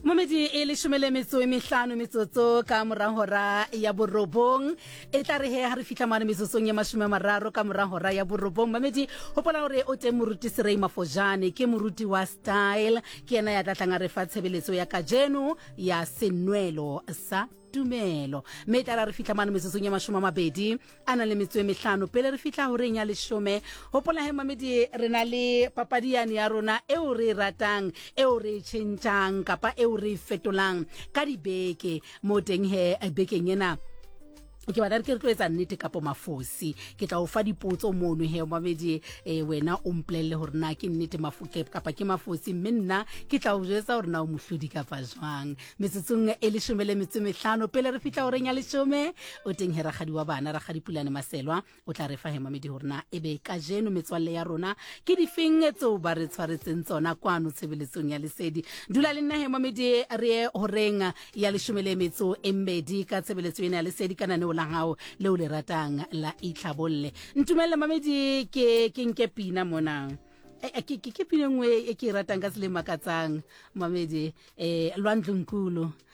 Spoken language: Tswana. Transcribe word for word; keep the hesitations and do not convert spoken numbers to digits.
Momedi e le shumele metso e mehlano metsotso ka mora hora ya borobong e tla re he ha re fihla mane metsotsong ya mashome a mararo ka mora hora ya borobong. Mamedi hopola hore o teng moruti Serei Mafojane ke moruti wa style ke yena ya tla tlang re fa tshebeletso ya kajeno ya senwelo sa tumelo. Me tla re fihla mane metsotsong ya mashome a mabedi ana le metso e mehlano pele re fihla horeng ya leshome. Hopola he Mamedi re na le papadiane ya rona eo re ratang eo re tshentjang kapa eo re fetolang ka dibeke mo teng he bekeng ena ke ba re ke re tloetsa nnete kapo mafosi ke tla o fa dipotso mono he Mamedi eh, wena o mplelle hore na ke nnete mafuke kapa ke mafosi mme nna ke tla o jwetsa hore na o mohlodi kapa jwang metsotsong e le shumele metso mehlano pele re fihla horeng ya leshome o teng he ragadi wa bana ragadi Pulane Maselwa o tla re fa he Mamedi hore na ebe ka jeno metswalle ya rona ke difeng tseo ba re tshwaretseng tsona kwano tshebeletsong ya lesedi dula le nna he Mamedi re horeng ya leshome metso e mbedi ka tshebeletso ena ya lesedi kana ne hao le o le ratang la itlhabolle ntumela Mamedi ke ke nke pina mona e ke ke pina ngwe e ke ratang ka selema ka tsang Mamedi eh Lwandlunkulu